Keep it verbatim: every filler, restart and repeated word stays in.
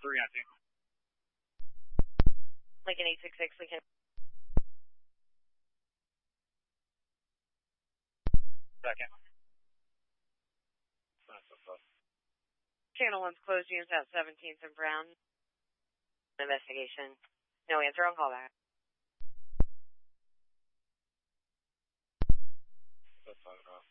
three on two. Lincoln eight six six, Lincoln. Second. Channel one's closed, units at seventeenth and Brown. Investigation. No answer on callback. That's fine,